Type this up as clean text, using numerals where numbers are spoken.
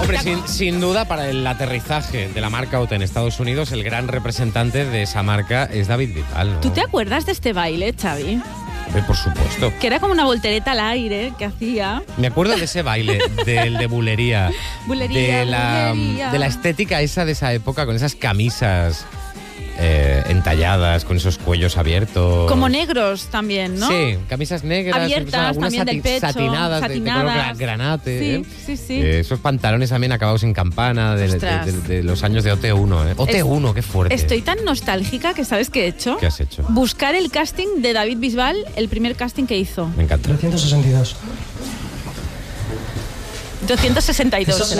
Hombre, sin duda, para el aterrizaje de la marca OT en Estados Unidos, el gran representante de esa marca es David Bisbal, ¿no? ¿Tú te acuerdas de este baile, Xavi? Por supuesto. Que era como una voltereta al aire que hacía. Me acuerdo de ese baile, del de bulería. Bulería, bulería. De la estética esa de esa época, con esas camisas entalladas, con esos cuellos abiertos. Como negros también, ¿no? Sí, camisas negras. Abiertas, algunas también del pecho. satinadas. De color granate. Sí. Esos pantalones también acabados en campana de los años de OT1. OT1, qué fuerte. Estoy tan nostálgica que ¿sabes qué he hecho? ¿Qué has hecho? Buscar el casting de David Bisbal, el primer casting que hizo. Me encanta. 362. 262.